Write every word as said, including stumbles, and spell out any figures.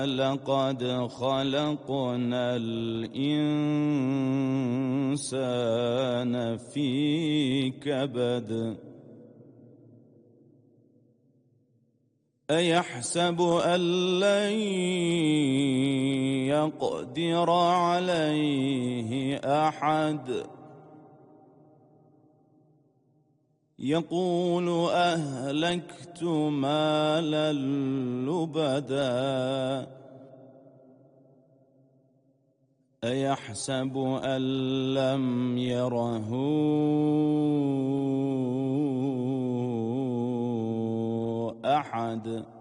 لقد خلقنا الإنسان في كبد أيحسب أن لن يقدر عليه أحد يقول أهلكت مالا لبدا أيحسب أن لم يره أحد